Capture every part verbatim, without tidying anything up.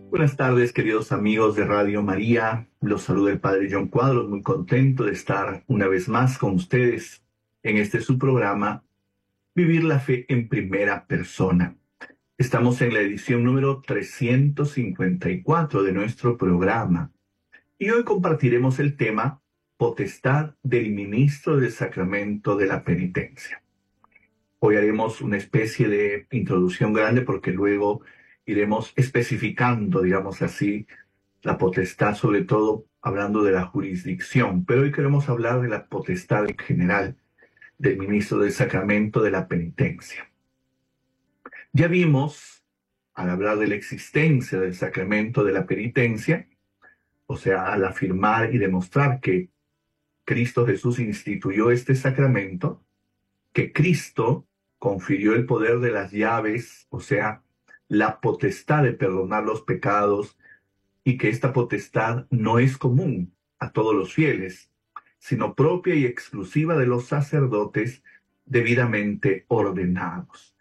Buenas tardes, queridos amigos de Radio María. Los saluda el Padre John Cuadros, muy contento de estar una vez más con ustedes en este su programa, Vivir la Fe en Primera Persona. Estamos en la edición número trescientos cincuenta y cuatro de nuestro programa y hoy compartiremos el tema Potestad del Ministro del Sacramento de la Penitencia. Hoy haremos una especie de introducción grande porque luego iremos especificando, digamos así, la potestad, sobre todo hablando de la jurisdicción. Pero hoy queremos hablar de la potestad en general del ministro del sacramento de la penitencia. Ya vimos, al hablar de la existencia del sacramento de la penitencia, o sea, al afirmar y demostrar que Cristo Jesús instituyó este sacramento, que Cristo confirió el poder de las llaves, o sea, la potestad de perdonar los pecados, y que esta potestad no es común a todos los fieles, sino propia y exclusiva de los sacerdotes debidamente ordenados.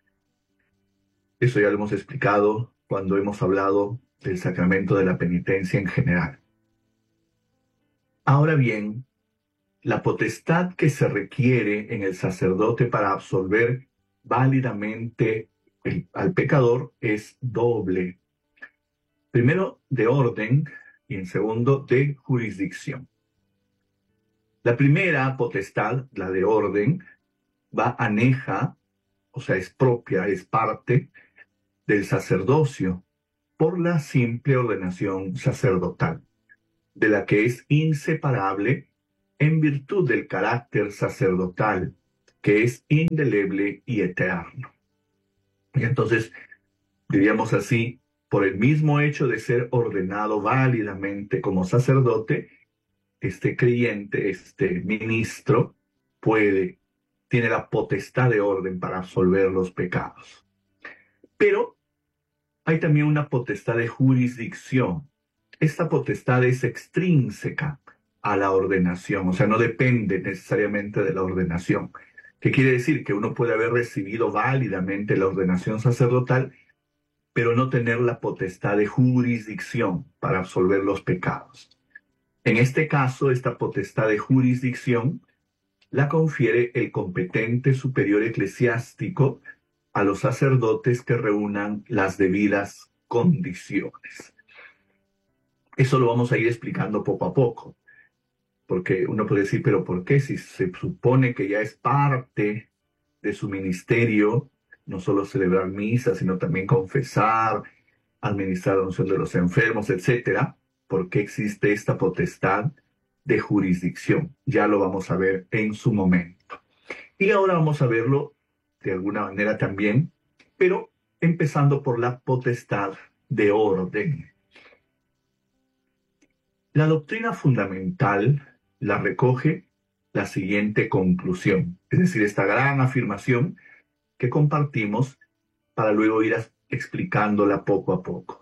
Eso ya lo hemos explicado cuando hemos hablado del sacramento de la penitencia en general. Ahora bien, la potestad que se requiere en el sacerdote para absolver válidamente el, al pecador es doble. Primero, de orden, y en segundo, de jurisdicción. La primera potestad, la de orden, va aneja, o sea, es propia, es parte del sacerdocio por la simple ordenación sacerdotal, de la que es inseparable en virtud del carácter sacerdotal, que es indeleble y eterno. Y entonces, diríamos así, por el mismo hecho de ser ordenado válidamente como sacerdote, este creyente, este ministro, puede, tiene la potestad de orden para absolver los pecados. Pero hay también una potestad de jurisdicción. Esta potestad es extrínseca a la ordenación, o sea, no depende necesariamente de la ordenación. ¿Qué quiere decir? Que uno puede haber recibido válidamente la ordenación sacerdotal, pero no tener la potestad de jurisdicción para absolver los pecados. En este caso, esta potestad de jurisdicción la confiere el competente superior eclesiástico a los sacerdotes que reúnan las debidas condiciones. Eso lo vamos a ir explicando poco a poco, porque uno puede decir, pero ¿por qué? Si se supone que ya es parte de su ministerio, no solo celebrar misa, sino también confesar, administrar la unción de los enfermos, etcétera, ¿por qué existe esta potestad de jurisdicción? Ya lo vamos a ver en su momento. Y ahora vamos a verlo de alguna manera también, pero empezando por la potestad de orden. La doctrina fundamental la recoge la siguiente conclusión, es decir, esta gran afirmación que compartimos para luego ir explicándola poco a poco.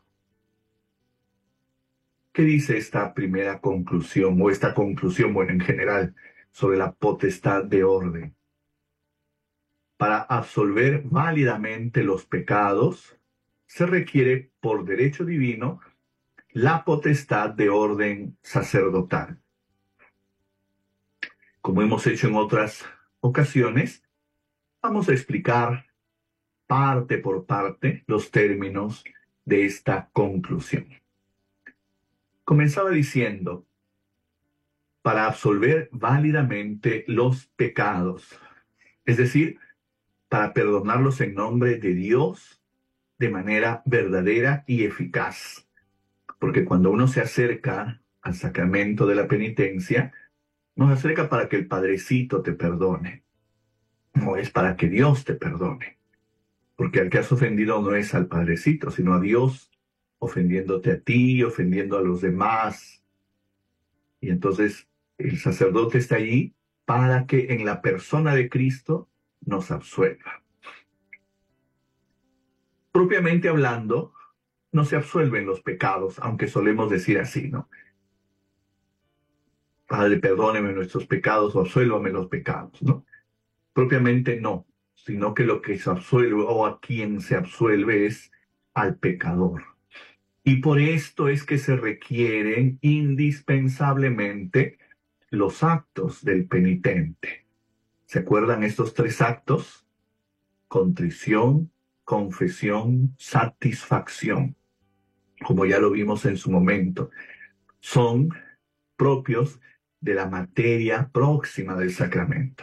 ¿Qué dice esta primera conclusión, o esta conclusión, bueno, en general, sobre la potestad de orden? Para absolver válidamente los pecados, se requiere por derecho divino la potestad de orden sacerdotal. Como hemos hecho en otras ocasiones, vamos a explicar parte por parte los términos de esta conclusión. Comenzaba diciendo, para absolver válidamente los pecados, es decir, para perdonarlos en nombre de Dios de manera verdadera y eficaz. Porque cuando uno se acerca al sacramento de la penitencia, no se acerca para que el Padrecito te perdone, no es para que Dios te perdone. Porque al que has ofendido no es al Padrecito, sino a Dios, ofendiéndote a ti, ofendiendo a los demás. Y entonces el sacerdote está allí para que en la persona de Cristo nos absuelva. Propiamente hablando, no se absuelven los pecados, aunque solemos decir así, ¿no? Padre, perdóneme nuestros pecados o absuélvame los pecados, ¿no? Propiamente no, sino que lo que se absuelve o a quien se absuelve es al pecador. Y por esto es que se requieren indispensablemente los actos del penitente. ¿Se acuerdan estos tres actos? Contrición, confesión, satisfacción. Como ya lo vimos en su momento, son propios de la materia próxima del sacramento.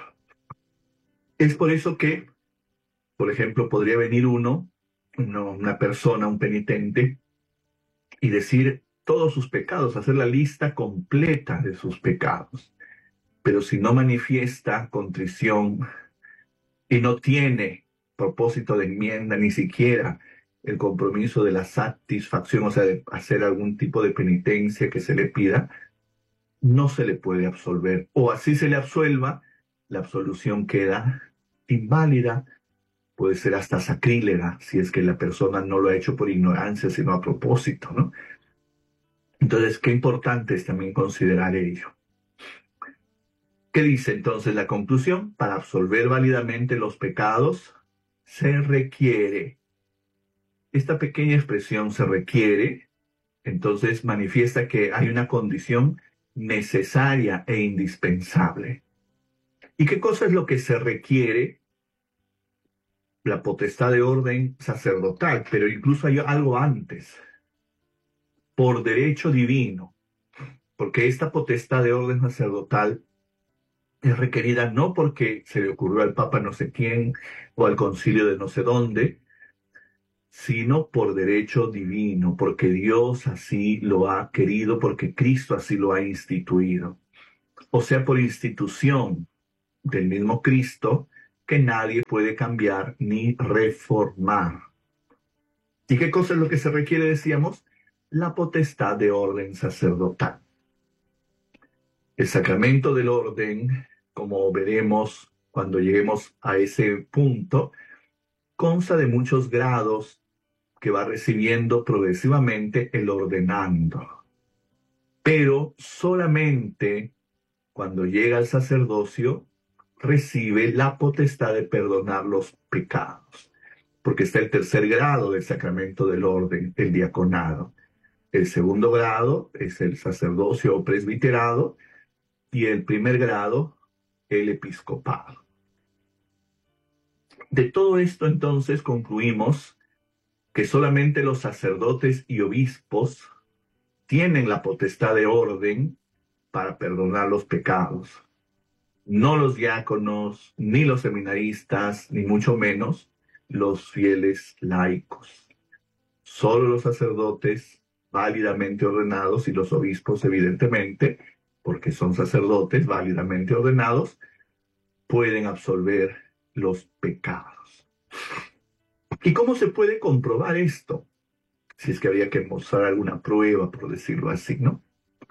Es por eso que, por ejemplo, podría venir uno, uno una persona, un penitente, y decir todos sus pecados, hacer la lista completa de sus pecados. Pero si no manifiesta contrición y no tiene propósito de enmienda, ni siquiera el compromiso de la satisfacción, o sea, de hacer algún tipo de penitencia que se le pida, no se le puede absolver. O así se le absuelva, la absolución queda inválida, puede ser hasta sacrílega, si es que la persona no lo ha hecho por ignorancia, sino a propósito, ¿no? Entonces, qué importante es también considerar ello. ¿Qué dice entonces la conclusión? Para absolver válidamente los pecados se requiere. Esta pequeña expresión se requiere, entonces manifiesta que hay una condición necesaria e indispensable. ¿Y qué cosa es lo que se requiere? La potestad de orden sacerdotal, pero incluso hay algo antes, por derecho divino, porque esta potestad de orden sacerdotal es requerida no porque se le ocurrió al Papa no sé quién o al concilio de no sé dónde, sino por derecho divino, porque Dios así lo ha querido, porque Cristo así lo ha instituido. O sea, por institución del mismo Cristo que nadie puede cambiar ni reformar. ¿Y qué cosa es lo que se requiere, decíamos? La potestad de orden sacerdotal. El sacramento del orden, como veremos cuando lleguemos a ese punto, consta de muchos grados que va recibiendo progresivamente el ordenando. Pero solamente cuando llega al sacerdocio recibe la potestad de perdonar los pecados, porque está el tercer grado del sacramento del orden, el diaconado. El segundo grado es el sacerdocio o presbiterado y el primer grado, el episcopado. De todo esto entonces concluimos que solamente los sacerdotes y obispos tienen la potestad de orden para perdonar los pecados. No los diáconos, ni los seminaristas, ni mucho menos los fieles laicos. Solo los sacerdotes válidamente ordenados y los obispos, evidentemente, porque son sacerdotes válidamente ordenados, pueden absolver los pecados. ¿Y cómo se puede comprobar esto? Si es que había que mostrar alguna prueba, por decirlo así, ¿no?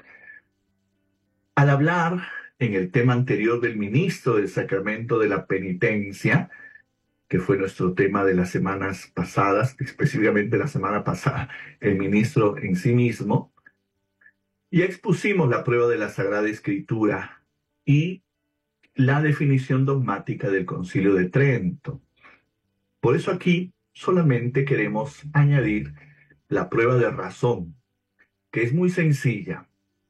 Al hablar en el tema anterior del ministro del sacramento de la penitencia, que fue nuestro tema de las semanas pasadas, específicamente la semana pasada, el ministro en sí mismo, ya expusimos la prueba de la Sagrada Escritura y la definición dogmática del Concilio de Trento. Por eso aquí solamente queremos añadir la prueba de razón, que es muy sencilla.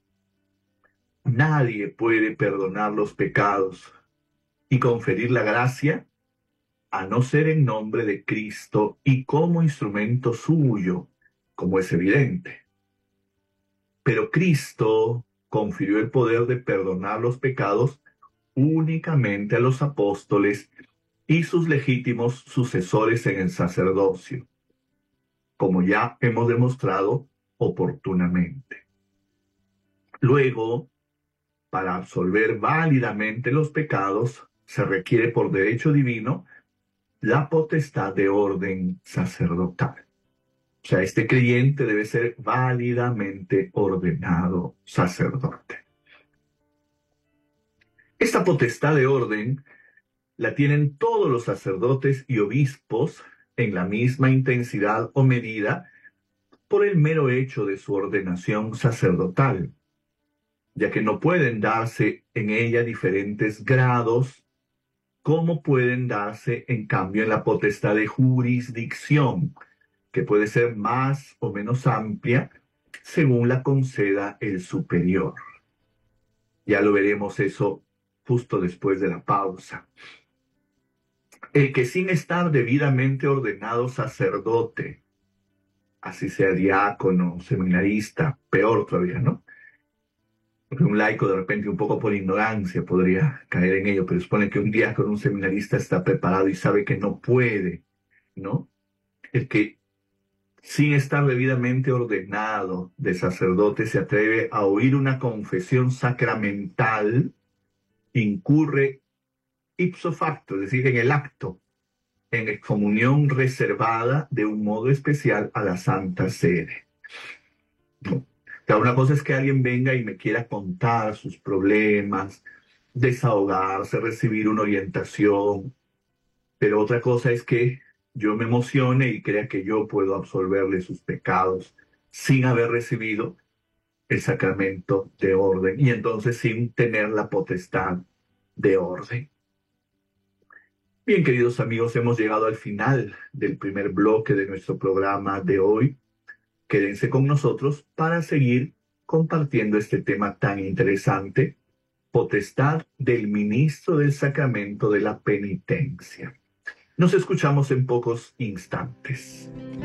Nadie puede perdonar los pecados y conferir la gracia a no ser en nombre de Cristo y como instrumento suyo, como es evidente. Pero Cristo confirió el poder de perdonar los pecados únicamente a los apóstoles y sus legítimos sucesores en el sacerdocio, como ya hemos demostrado oportunamente. Luego, para absolver válidamente los pecados, se requiere por derecho divino la potestad de orden sacerdotal. O sea, este creyente debe ser válidamente ordenado sacerdote. Esta potestad de orden la tienen todos los sacerdotes y obispos en la misma intensidad o medida por el mero hecho de su ordenación sacerdotal, ya que no pueden darse en ella diferentes grados como pueden darse en cambio en la potestad de jurisdicción, que puede ser más o menos amplia según la conceda el superior. Ya lo veremos eso justo después de la pausa. El que sin estar debidamente ordenado sacerdote, así sea diácono, seminarista, peor todavía, ¿no? Porque un laico de repente un poco por ignorancia podría caer en ello, pero supone que un diácono, un seminarista está preparado y sabe que no puede, ¿no? El que sin estar debidamente ordenado de sacerdote se atreve a oír una confesión sacramental, incurre ipso facto, es decir, en el acto, en excomunión reservada de un modo especial a la Santa Sede. ¿No? O sea, una cosa es que alguien venga y me quiera contar sus problemas, desahogarse, recibir una orientación, pero otra cosa es que yo me emocione y crea que yo puedo absolverle sus pecados sin haber recibido el sacramento de orden y entonces sin tener la potestad de orden. Bien, queridos amigos, hemos llegado al final del primer bloque de nuestro programa de hoy. Quédense con nosotros para seguir compartiendo este tema tan interesante, potestad del ministro del sacramento de la penitencia. Nos escuchamos en pocos instantes.